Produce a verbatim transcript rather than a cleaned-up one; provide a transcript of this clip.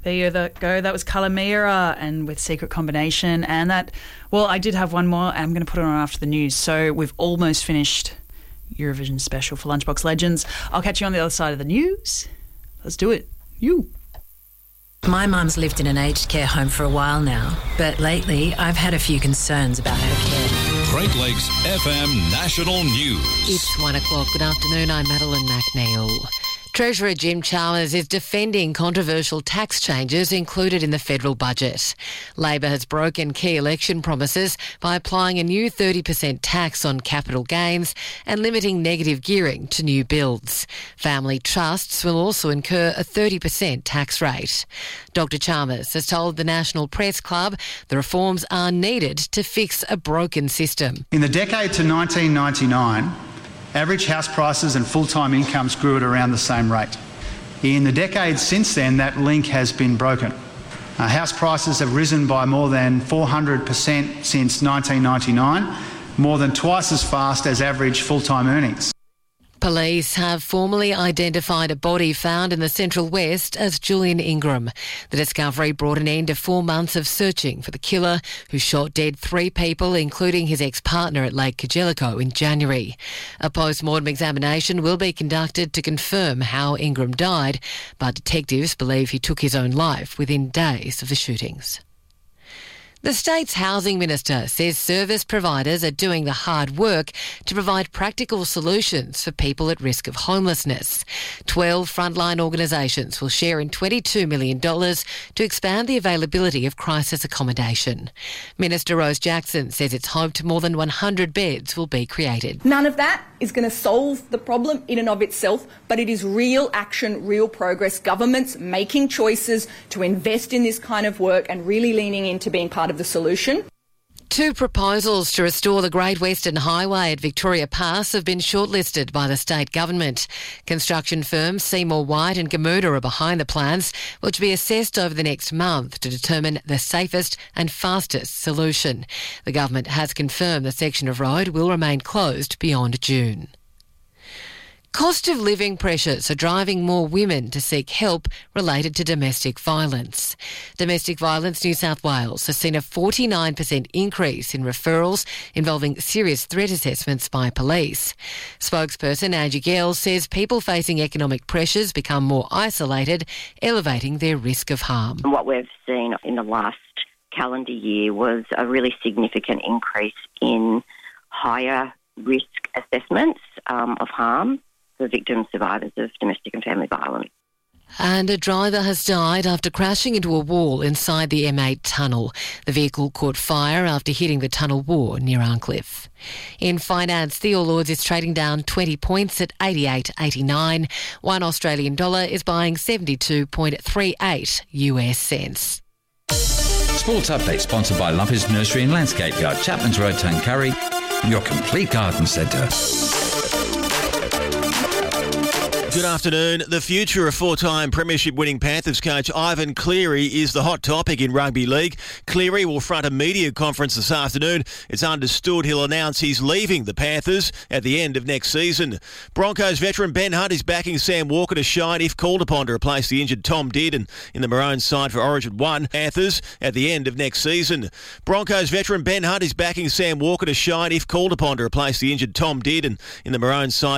There you go. That was Calamira and with Secret Combination. And that, well, I did have one more. And I'm going to put it on after the news. So we've almost finished Eurovision special for Lunchbox Legends. I'll catch you on the other side of the news. Let's do it. You. My mum's lived in an aged care home for a while now, but lately I've had a few concerns about her care. Great Lakes F M National News. It's one o'clock. Good afternoon. I'm Madeline McNeil. Treasurer Jim Chalmers is defending controversial tax changes included in the federal budget. Labor has broken key election promises by applying a new thirty percent tax on capital gains and limiting negative gearing to new builds. Family trusts will also incur a thirty percent tax rate. Doctor Chalmers has told the National Press Club the reforms are needed to fix a broken system. In the decade to nineteen ninety-nine, average house prices and full-time incomes grew at around the same rate. In the decades since then, that link has been broken. Uh, house prices have risen by more than four hundred percent since nineteen ninety-nine, more than twice as fast as average full-time earnings. Police have formally identified a body found in the Central West as Julian Ingram. The discovery brought an end to four months of searching for the killer who shot dead three people, including his ex-partner at Lake Kajelico in January. A post-mortem examination will be conducted to confirm how Ingram died, but detectives believe he took his own life within days of the shootings. The state's housing minister says service providers are doing the hard work to provide practical solutions for people at risk of homelessness. Twelve frontline organisations will share in twenty-two million dollars to expand the availability of crisis accommodation. Minister Rose Jackson says it's hoped more than one hundred beds will be created. None of that is going to solve the problem in and of itself, but it is real action, real progress. Governments making choices to invest in this kind of work and really leaning into being part of the solution. Two proposals to restore the Great Western Highway at Victoria Pass have been shortlisted by the state government. Construction firms Seymour White and Gamuda are behind the plans, which will be assessed over the next month to determine the safest and fastest solution. The government has confirmed the section of road will remain closed beyond June. Cost of living pressures are driving more women to seek help related to domestic violence. Domestic Violence New South Wales has seen a forty-nine percent increase in referrals involving serious threat assessments by police. Spokesperson Angie Gell says people facing economic pressures become more isolated, elevating their risk of harm. What we've seen in the last calendar year was a really significant increase in higher risk assessments um, of harm for victims, survivors of domestic and family violence. And a driver has died after crashing into a wall inside the M eight tunnel. The vehicle caught fire after hitting the tunnel wall near Arncliffe. In finance, the All Ords is trading down twenty points at eighty-eight eighty-nine. One Australian dollar is buying seventy-two point three eight U S cents. Sports Update sponsored by Lumpy's Nursery and Landscape Yard, Chapman's Road, Tuncurry, your complete garden centre. Good afternoon. The future of four-time premiership-winning Panthers coach Ivan Cleary is the hot topic in rugby league. Cleary will front a media conference this afternoon. It's understood he'll announce he's leaving the Panthers at the end of next season. Broncos veteran Ben Hunt is backing Sam Walker to shine if called upon to replace the injured Tom Dearden in the Maroons side for Origin one. Panthers at the end of next season. Broncos veteran Ben Hunt is backing Sam Walker to shine if called upon to replace the injured Tom Dearden in the Maroons side